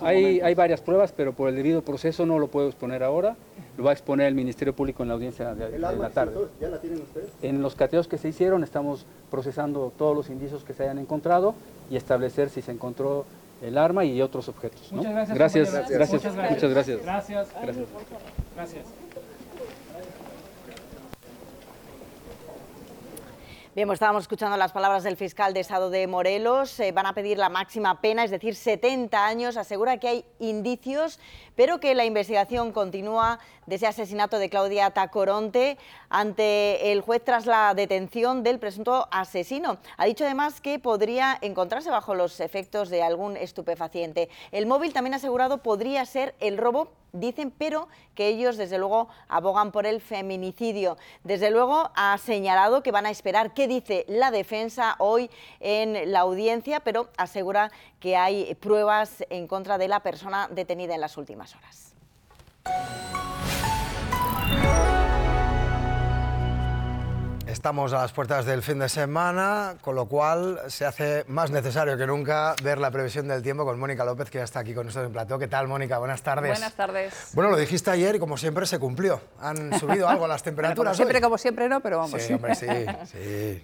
su momento. Hay varias pruebas, pero por el debido proceso no lo puedo exponer ahora. Lo va a exponer el Ministerio Público en la audiencia de la tarde. ¿Ya la tienen ustedes? En los cateos que se hicieron estamos procesando todos los indicios que se hayan encontrado y establecer si se encontró el arma y otros objetos, ¿no? Muchas gracias. Muchas gracias. Gracias. Bien, pues estábamos escuchando las palabras del fiscal de Estado de Morelos. Van a pedir la máxima pena, es decir, 70 años. Asegura que hay indicios, pero que la investigación continúa de ese asesinato de Claudia Tacoronte ante el juez tras la detención del presunto asesino. Ha dicho además que podría encontrarse bajo los efectos de algún estupefaciente. El móvil, también ha asegurado, podría ser el robo, dicen, pero que ellos desde luego abogan por el feminicidio. Desde luego ha señalado que van a esperar qué dice la defensa hoy en la audiencia, pero asegura que hay pruebas en contra de la persona detenida en las últimas horas. Estamos a las puertas del fin de semana, con lo cual se hace más necesario que nunca ver la previsión del tiempo con Mónica López, que ya está aquí con nosotros en plató. ¿Qué tal, Mónica? Buenas tardes. Buenas tardes. Bueno, lo dijiste ayer y como siempre se cumplió. Han subido algo las temperaturas como siempre no, pero vamos. Sí, hombre, sí.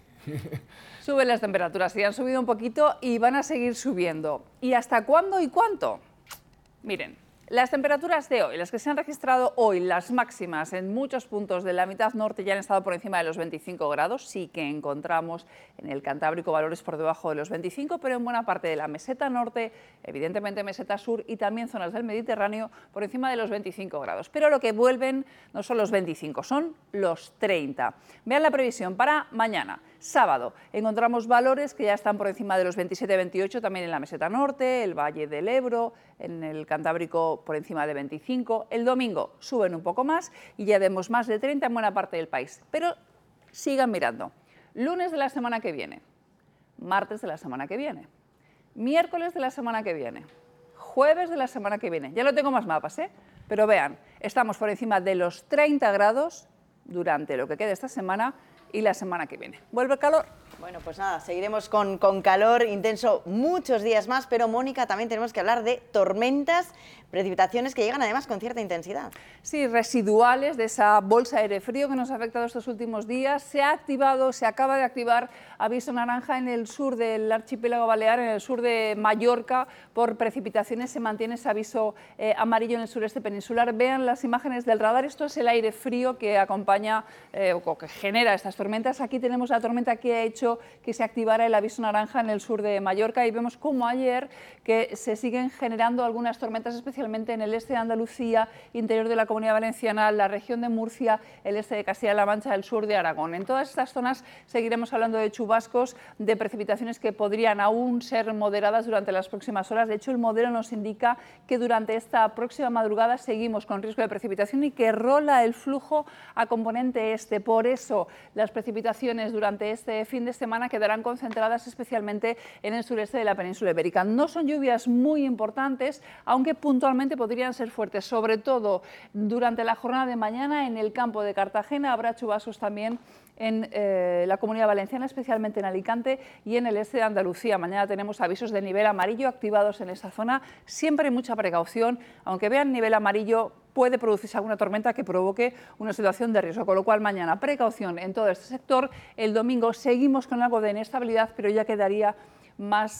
Suben las temperaturas, sí, han subido un poquito y van a seguir subiendo. ¿Y hasta cuándo y cuánto? Miren, las temperaturas de hoy, las que se han registrado hoy, las máximas en muchos puntos de la mitad norte ya han estado por encima de los 25 grados, sí que encontramos en el Cantábrico valores por debajo de los 25, pero en buena parte de la meseta norte, evidentemente meseta sur y también zonas del Mediterráneo por encima de los 25 grados. Pero lo que vuelven no son los 25, son los 30. Vean la previsión para mañana. Sábado encontramos valores que ya están por encima de los 27-28 también en la meseta norte, el Valle del Ebro, en el Cantábrico por encima de 25. El domingo suben un poco más y ya vemos más de 30 en buena parte del país. Pero sigan mirando. Lunes de la semana que viene, martes de la semana que viene, miércoles de la semana que viene, jueves de la semana que viene. Ya no tengo más mapas, pero vean, estamos por encima de los 30 grados durante lo que quede esta semana y la semana que viene. ¿Vuelve el calor? Bueno, pues nada, seguiremos con calor intenso muchos días más, pero Mónica, también tenemos que hablar de tormentas, precipitaciones que llegan además con cierta intensidad. Sí, residuales de esa bolsa de aire frío que nos ha afectado estos últimos días. Se acaba de activar aviso naranja en el sur del archipiélago balear, en el sur de Mallorca, por precipitaciones. Se mantiene ese aviso amarillo en el sureste peninsular. Vean las imágenes del radar. Esto es el aire frío que acompaña o que genera estas tormentas. Aquí tenemos la tormenta que ha hecho que se activara el aviso naranja en el sur de Mallorca y vemos como ayer que se siguen generando algunas tormentas, especialmente en el este de Andalucía, interior de la Comunidad Valenciana, la región de Murcia, el este de Castilla-La Mancha, el sur de Aragón. En todas estas zonas seguiremos hablando de chubascos, de precipitaciones que podrían aún ser moderadas durante las próximas horas. De hecho, el modelo nos indica que durante esta próxima madrugada seguimos con riesgo de precipitación y que rola el flujo a componente este. Por eso las precipitaciones durante este fin de semana quedarán concentradas especialmente en el sureste de la península ibérica. No son lluvias muy importantes, aunque puntualmente podrían ser fuertes, sobre todo durante la jornada de mañana en el campo de Cartagena. Habrá chubascos también en la Comunidad Valenciana, especialmente en Alicante y en el este de Andalucía. Mañana tenemos avisos de nivel amarillo activados en esta zona. Siempre mucha precaución, aunque vean nivel amarillo, puede producirse alguna tormenta que provoque una situación de riesgo, con lo cual mañana precaución en todo este sector. El domingo seguimos con algo de inestabilidad, pero ya quedaría más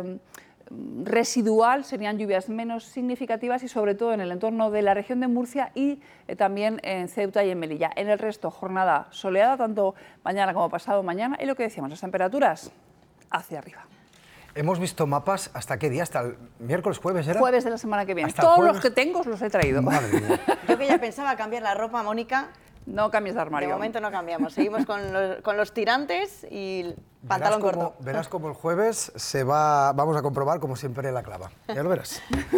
residual, serían lluvias menos significativas y sobre todo en el entorno de la región de Murcia y también en Ceuta y en Melilla. En el resto, jornada soleada, tanto mañana como pasado mañana, y lo que decíamos, las temperaturas hacia arriba. Hemos visto mapas, ¿hasta qué día? ¿Hasta el miércoles, jueves era? Jueves de la semana que viene. ¿Hasta Todos jueves? los que tengo os los he traído. Madre mía. Yo que ya pensaba cambiar la ropa, Mónica. No cambies de armario. De momento no cambiamos, seguimos con los tirantes y pantalón corto. Verás como el jueves vamos a comprobar, como siempre, la clava. Ya lo verás.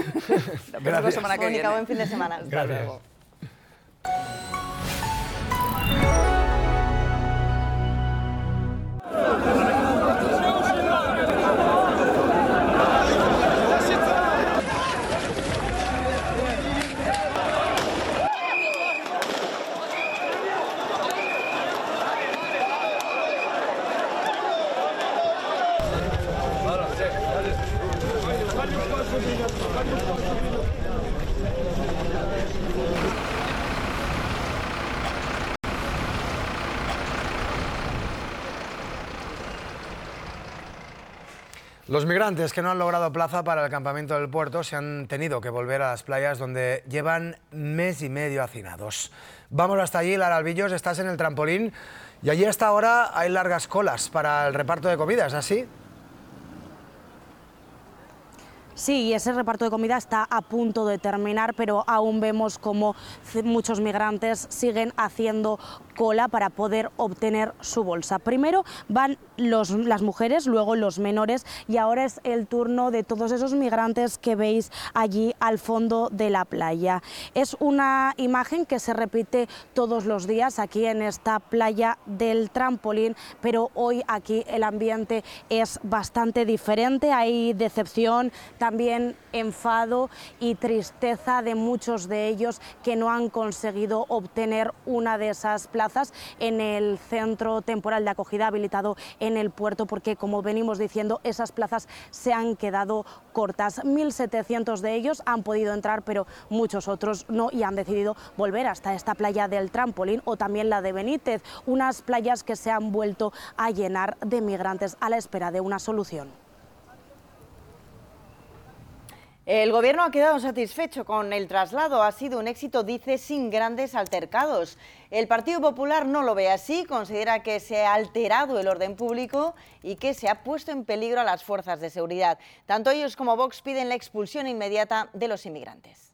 La semana que Mónica, viene. buen fin de semana. Hasta Gracias. luego. Allez, Los migrantes que no han logrado plaza para el campamento del puerto se han tenido que volver a las playas donde llevan mes y medio hacinados. Vamos hasta allí, Lara Albillos, estás en el trampolín y allí hasta ahora hay largas colas para el reparto de comida, ¿es así? Sí, y ese reparto de comida está a punto de terminar, pero aún vemos como muchos migrantes siguen haciendo cola para poder obtener su bolsa. Primero van las mujeres, luego los menores y ahora es el turno de todos esos migrantes que veis allí al fondo de la playa. Es una imagen que se repite todos los días aquí en esta playa del trampolín, pero hoy aquí el ambiente es bastante diferente, hay decepción, también enfado y tristeza de muchos de ellos que no han conseguido obtener una de esas plazas en el centro temporal de acogida habilitado en el puerto, porque como venimos diciendo, esas plazas se han quedado cortas. 1.700 de ellos han podido entrar, pero muchos otros no, y han decidido volver hasta esta playa del trampolín o también la de Benítez, unas playas que se han vuelto a llenar de migrantes a la espera de una solución. El Gobierno ha quedado satisfecho con el traslado. Ha sido un éxito, dice, sin grandes altercados. El Partido Popular no lo ve así, considera que se ha alterado el orden público y que se ha puesto en peligro a las fuerzas de seguridad. Tanto ellos como Vox piden la expulsión inmediata de los inmigrantes.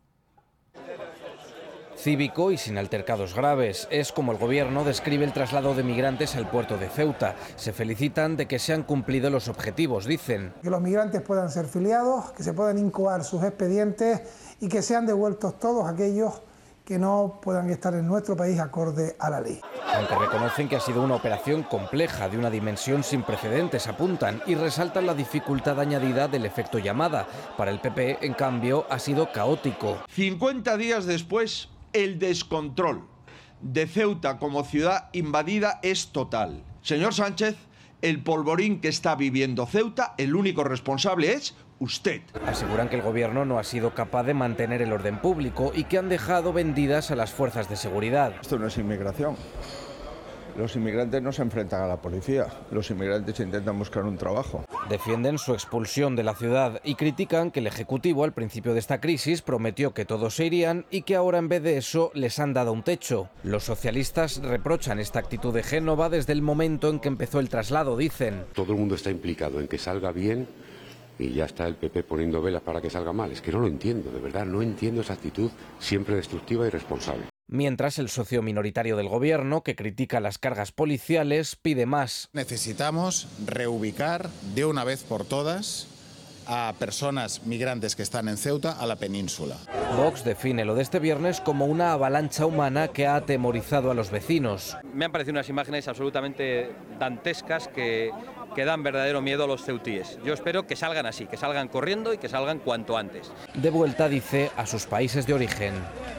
Cívico y sin altercados graves. Es como el Gobierno describe el traslado de migrantes al puerto de Ceuta. Se felicitan de que se han cumplido los objetivos, dicen. Que los migrantes puedan ser filiados, que se puedan incoar sus expedientes y que sean devueltos todos aquellos que no puedan estar en nuestro país acorde a la ley. Aunque reconocen que ha sido una operación compleja, de una dimensión sin precedentes, apuntan, y resaltan la dificultad añadida del efecto llamada. Para el PP, en cambio, ha sido caótico. 50 días después, el descontrol de Ceuta como ciudad invadida es total. Señor Sánchez, el polvorín que está viviendo Ceuta, el único responsable es usted. Aseguran que el Gobierno no ha sido capaz de mantener el orden público y que han dejado vendidas a las fuerzas de seguridad. Esto no es inmigración. Los inmigrantes no se enfrentan a la policía, los inmigrantes intentan buscar un trabajo. Defienden su expulsión de la ciudad y critican que el Ejecutivo al principio de esta crisis prometió que todos se irían y que ahora en vez de eso les han dado un techo. Los socialistas reprochan esta actitud de Génova desde el momento en que empezó el traslado, dicen. Todo el mundo está implicado en que salga bien y ya está el PP poniendo velas para que salga mal. Es que no lo entiendo, de verdad, no entiendo esa actitud siempre destructiva y irresponsable. Mientras el socio minoritario del Gobierno, que critica las cargas policiales, pide más. Necesitamos reubicar de una vez por todas a personas migrantes que están en Ceuta a la península. Vox define lo de este viernes como una avalancha humana que ha atemorizado a los vecinos. Me han parecido unas imágenes absolutamente dantescas que dan verdadero miedo a los ceutíes. Yo espero que salgan así, que salgan corriendo y que salgan cuanto antes. De vuelta, dice, a sus países de origen.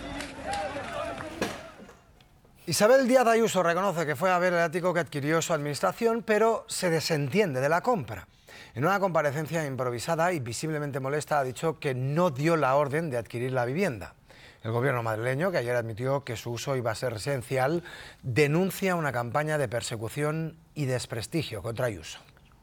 Isabel Díaz Ayuso reconoce que fue a ver el ático que adquirió su administración, pero se desentiende de la compra. En una comparecencia improvisada y visiblemente molesta ha dicho que no dio la orden de adquirir la vivienda. El gobierno madrileño, que ayer admitió que su uso iba a ser residencial, denuncia una campaña de persecución y desprestigio contra Ayuso.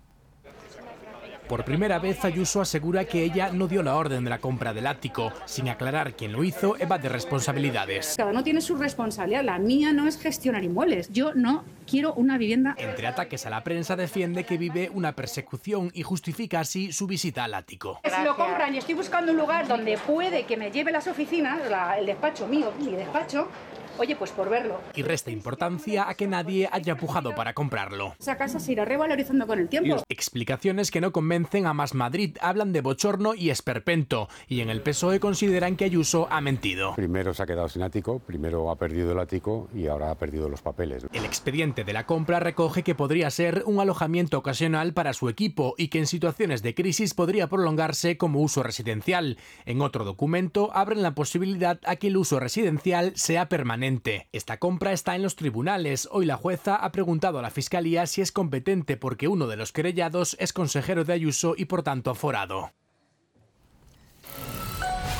Por primera vez, Ayuso asegura que ella no dio la orden de la compra del ático. Sin aclarar quién lo hizo, evade responsabilidades. Cada uno tiene su responsabilidad. La mía no es gestionar inmuebles. Yo no quiero una vivienda. Entre ataques a la prensa, defiende que vive una persecución y justifica así su visita al ático. Si lo compran y estoy buscando un lugar donde puede que me lleve las oficinas, el despacho mío, mi despacho, oye, pues por verlo. Y resta importancia a que nadie haya pujado para comprarlo. Esa casa se irá revalorizando con el tiempo. Explicaciones que no convencen a Más Madrid, hablan de bochorno y esperpento. Y en el PSOE consideran que Ayuso ha mentido. Primero se ha quedado sin ático, primero ha perdido el ático y ahora ha perdido los papeles. El expediente de la compra recoge que podría ser un alojamiento ocasional para su equipo y que en situaciones de crisis podría prolongarse como uso residencial. En otro documento abren la posibilidad a que el uso residencial sea permanente. Esta compra está en los tribunales. Hoy la jueza ha preguntado a la Fiscalía si es competente porque uno de los querellados es consejero de Ayuso y por tanto aforado.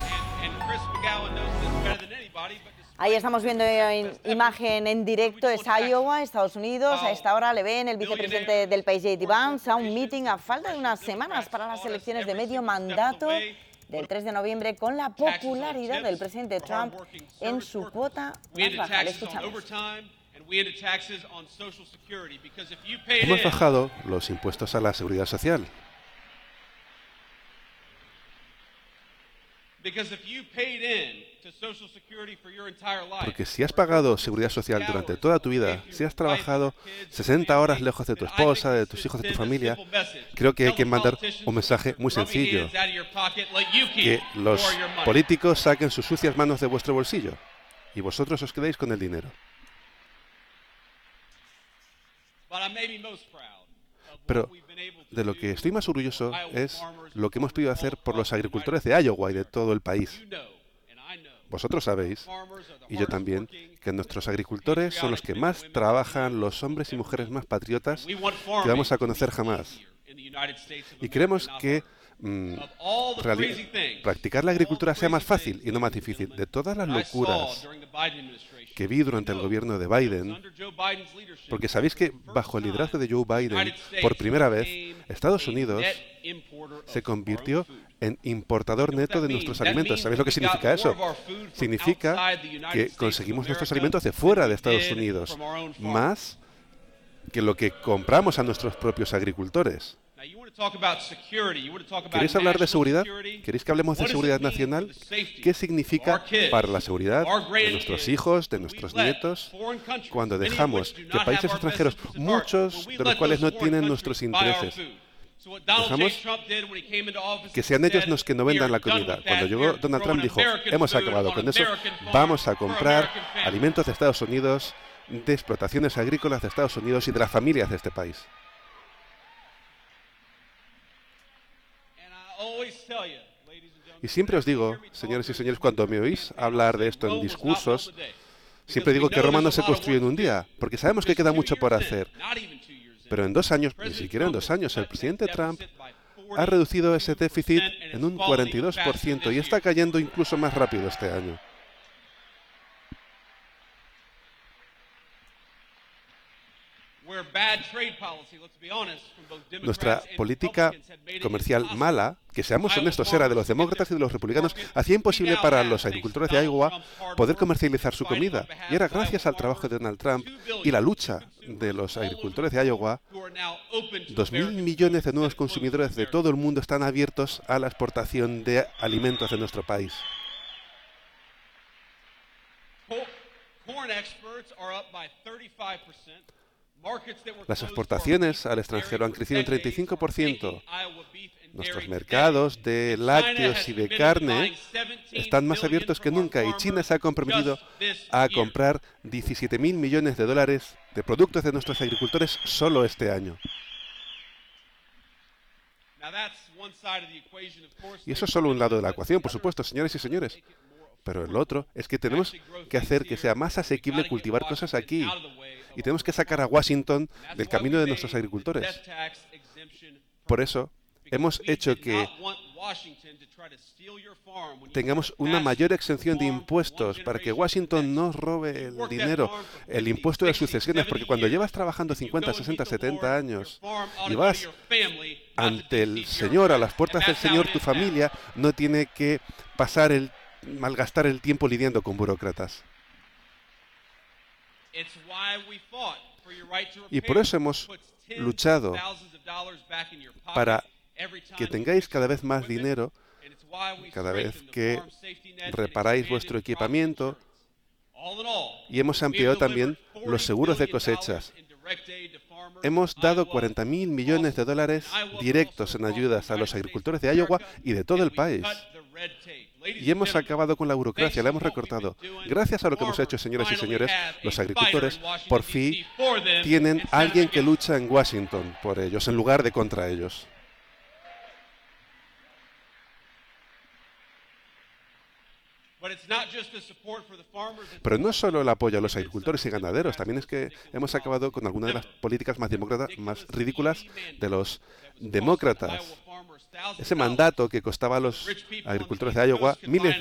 Ahí estamos viendo imagen en directo, es Iowa, Estados Unidos. A esta hora le ven el vicepresidente del país, J.D. Vance, a un meeting a falta de unas semanas para las elecciones de medio mandato del 3 de noviembre, con la popularidad del presidente Trump en su cuota más baja. Le escuchamos. Hemos bajado los impuestos a la seguridad social. Porque si has pagado seguridad social durante toda tu vida, si has trabajado 60 horas lejos de tu esposa, de tus hijos, de tu familia, creo que hay que mandar un mensaje muy sencillo. Que los políticos saquen sus sucias manos de vuestro bolsillo y vosotros os quedéis con el dinero. Pero de lo que estoy más orgulloso es lo que hemos podido hacer por los agricultores de Iowa y de todo el país. Vosotros sabéis, y yo también, que nuestros agricultores son los que más trabajan, los hombres y mujeres más patriotas que vamos a conocer jamás. Y queremos que practicar la agricultura sea más fácil y no más difícil. De todas las locuras que vi durante el gobierno de Biden, porque sabéis que bajo el liderazgo de Joe Biden, por primera vez, Estados Unidos se convirtió en importador neto de nuestros alimentos. ¿Sabéis lo que significa eso? Significa que conseguimos nuestros alimentos de fuera de Estados Unidos, más que lo que compramos a nuestros propios agricultores. ¿Queréis hablar de seguridad? ¿Queréis que hablemos de seguridad nacional? ¿Qué significa para la seguridad de nuestros hijos, de nuestros nietos, cuando dejamos que países extranjeros, muchos de los cuales no tienen nuestros intereses, dejamos que sean ellos los que no vendan la comida? Cuando llegó Donald Trump dijo, hemos acabado con eso, vamos a comprar alimentos de Estados Unidos, de explotaciones agrícolas de Estados Unidos y de las familias de este país. Y siempre os digo, señores y señores, cuando me oís hablar de esto en discursos, siempre digo que Roma no se construye en un día, porque sabemos que queda mucho por hacer. Pero en 2 años, ni siquiera en 2 años, el presidente Trump ha reducido ese déficit en un 42% y está cayendo incluso más rápido este año. Nuestra política comercial mala, que seamos honestos, era de los demócratas y de los republicanos, hacía imposible para los agricultores de Iowa poder comercializar su comida. Y era gracias al trabajo de Donald Trump y la lucha de los agricultores de Iowa, 2.000 millones de nuevos consumidores de todo el mundo están abiertos a la exportación de alimentos de nuestro país. Las exportaciones al extranjero han crecido un 35%. Nuestros mercados de lácteos y de carne están más abiertos que nunca y China se ha comprometido a comprar 17.000 millones de dólares de productos de nuestros agricultores solo este año. Y eso es solo un lado de la ecuación, por supuesto, señores y señores. Pero el otro es que tenemos que hacer que sea más asequible cultivar cosas aquí. Y tenemos que sacar a Washington del camino de nuestros agricultores. Por eso, hemos hecho que tengamos una mayor exención de impuestos para que Washington no robe el dinero, el impuesto de sucesiones, porque cuando llevas trabajando 50, 60, 70 años y vas ante el Señor, a las puertas del Señor, tu familia no tiene que malgastar el tiempo lidiando con burócratas. Y por eso hemos luchado para que tengáis cada vez más dinero, cada vez que reparáis vuestro equipamiento, y hemos ampliado también los seguros de cosechas. Hemos dado 40.000 millones de dólares directos en ayudas a los agricultores de Iowa y de todo el país. Y hemos acabado con la burocracia, la hemos recortado. Gracias a lo que hemos hecho, señoras y señores, los agricultores por fin tienen a alguien que lucha en Washington por ellos, en lugar de contra ellos. Pero no solo el apoyo a los agricultores y ganaderos, también es que hemos acabado con algunas de las políticas más demócratas, más ridículas de los demócratas. Ese mandato que costaba a los agricultores de Iowa miles